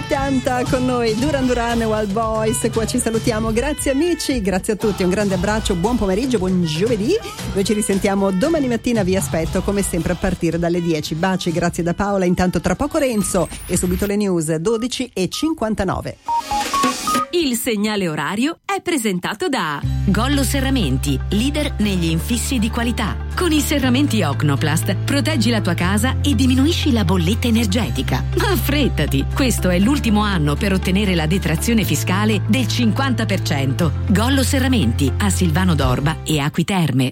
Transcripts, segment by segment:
80 con noi Duran Duran e Wild Boys. Qua ci salutiamo, grazie amici, grazie a tutti, un grande abbraccio, buon pomeriggio, buon giovedì. Noi ci risentiamo domani mattina, vi aspetto come sempre a partire dalle 10. Baci, grazie da Paola. Intanto tra poco Renzo e subito le news 12:59. Il segnale orario è presentato da Gollo Serramenti, leader negli infissi di qualità. Con i serramenti Ocnoplast proteggi la tua casa e diminuisci la bolletta energetica. Ma affrettati, questo è l'ultimo anno per ottenere la detrazione fiscale del 50%. Gollo Serramenti a Silvano d'Orba e Acqui Terme.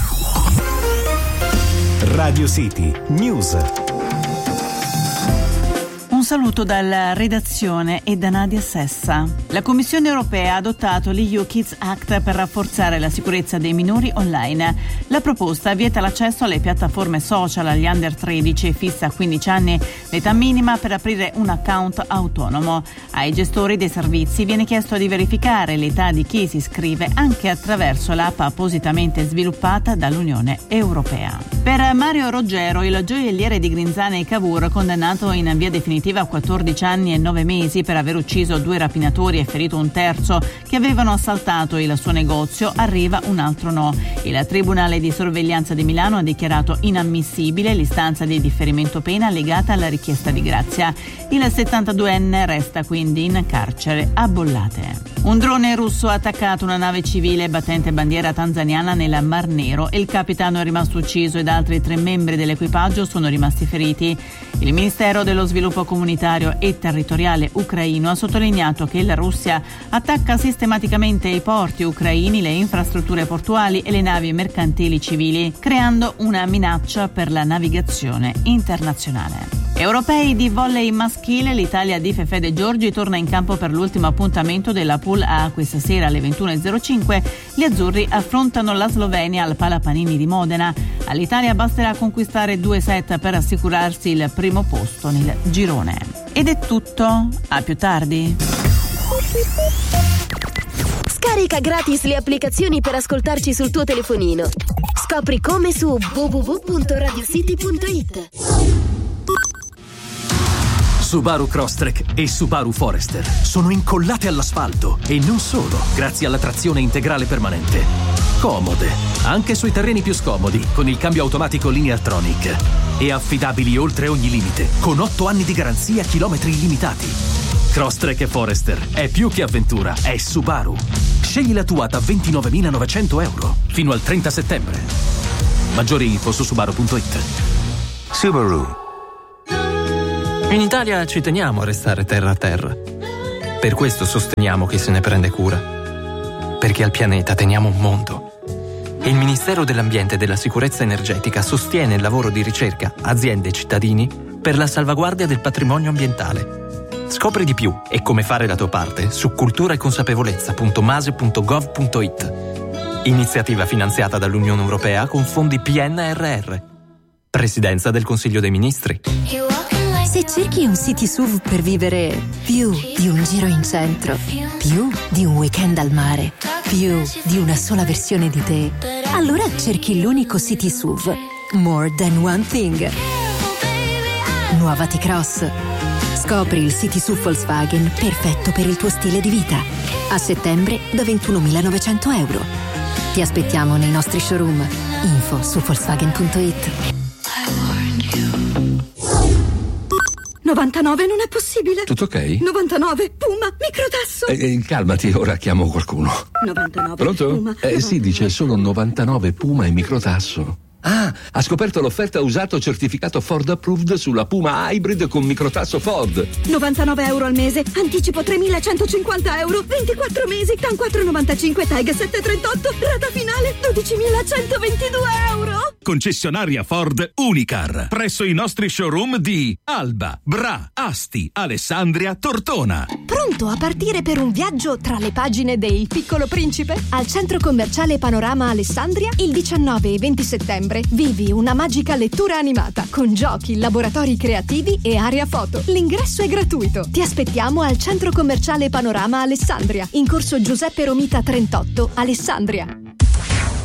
Radio City News. Un saluto dalla redazione e da Nadia Sessa. La Commissione europea ha adottato l'EU Kids Act per rafforzare la sicurezza dei minori online. La proposta vieta l'accesso alle piattaforme social agli under 13 e fissa a 15 anni l'età minima per aprire un account autonomo. Ai gestori dei servizi viene chiesto di verificare l'età di chi si iscrive anche attraverso l'app appositamente sviluppata dall'Unione Europea. Per Mario Roggero, il gioielliere di Grinzane e Cavour, condannato in via definitiva a 14 anni e 9 mesi per aver ucciso 2 rapinatori e ferito un terzo che avevano assaltato il suo negozio, arriva un altro no. Il Tribunale di Sorveglianza di Milano ha dichiarato inammissibile l'istanza di differimento pena legata alla richiesta di grazia. Il 72enne resta quindi in carcere a Bollate. Un drone russo ha attaccato una nave civile battente bandiera tanzaniana nel Mar Nero e il capitano è rimasto ucciso ed altri 3 membri dell'equipaggio sono rimasti feriti. Il Ministero dello Sviluppo Comunitario e Territoriale ucraino ha sottolineato che la Russia attacca sistematicamente i porti ucraini, le infrastrutture portuali e le navi mercantili civili, creando una minaccia per la navigazione internazionale. Europei di volley maschile, l'Italia di Fefè De Giorgi torna in campo per l'ultimo appuntamento della Pool A questa sera alle 21:05. Gli azzurri affrontano la Slovenia al Palapanini di Modena. All'Italia basterà conquistare 2 set per assicurarsi il primo posto nel girone. Ed è tutto, a più tardi. Scarica gratis le applicazioni per ascoltarci sul tuo telefonino. Scopri come su www.radiocity.it. Subaru Crosstrek e Subaru Forester sono incollate all'asfalto e non solo, grazie alla trazione integrale permanente. Comode, anche sui terreni più scomodi, con il cambio automatico Lineartronic. E affidabili oltre ogni limite, con 8 anni di garanzia, chilometri illimitati. Crosstrek e Forester è più che avventura, è Subaru. Scegli la tua da 29.900 euro fino al 30 settembre. Maggiori info su Subaru.it. Subaru. In Italia ci teniamo a restare terra a terra. Per questo sosteniamo chi se ne prende cura. Perché al pianeta teniamo un mondo. E il Ministero dell'Ambiente e della Sicurezza Energetica sostiene il lavoro di ricerca, aziende e cittadini per la salvaguardia del patrimonio ambientale. Scopri di più e come fare la tua parte su culturaeconsapevolezza.mase.gov.it. Iniziativa finanziata dall'Unione Europea con fondi PNRR. Presidenza del Consiglio dei Ministri. Se cerchi un city SUV per vivere più di un giro in centro, più di un weekend al mare, più di una sola versione di te, allora cerchi l'unico city SUV More Than One Thing. Nuova T-Cross. Scopri il city SUV Volkswagen perfetto per il tuo stile di vita. A settembre da 21.900 euro. Ti aspettiamo nei nostri showroom. Info su Volkswagen.it. 99 non è possibile. Tutto ok? 99 Puma microtasso. Calmati, ora chiamo qualcuno. 99 Pronto? Puma. Sì, dice solo 99 Puma e microtasso. Ah, ha scoperto l'offerta usato certificato Ford Approved sulla Puma Hybrid con microtasso Ford. 99 euro al mese, anticipo 3.150 euro, 24 mesi, TAN 4,95, TAG 7,38, rata finale 12.122 euro. Concessionaria Ford Unicar, presso i nostri showroom di Alba, Bra, Asti, Alessandria, Tortona. Pronto a partire per un viaggio tra le pagine del Piccolo Principe? Al centro commerciale Panorama Alessandria il 19 e 20 settembre vivi una magica lettura animata con giochi, laboratori creativi e area foto. L'ingresso è gratuito. Ti aspettiamo al centro commerciale Panorama Alessandria, in corso Giuseppe Romita 38, Alessandria.